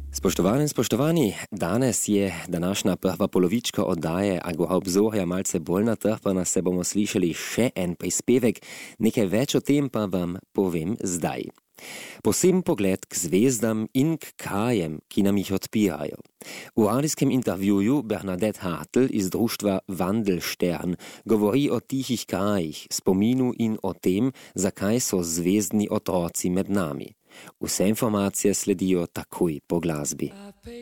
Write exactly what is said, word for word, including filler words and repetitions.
Spoštovane in spoštovani, danes je današnja prva polovička oddaje Agora obzorja malce bolj natrpana, se bomo slišali še en prispevek, nekaj več o tem pa vam povem zdaj. Poseben pogled k zvezdam in k krajem, ki nam jih odpirajo. V radijskem intervjuju Bernadette Hartl iz društva Wandelstern govori o tihih krajih, spominu in o tem, zakaj so zvezdni otroci med nami. Vse informacije sledijo takoj po glasbi.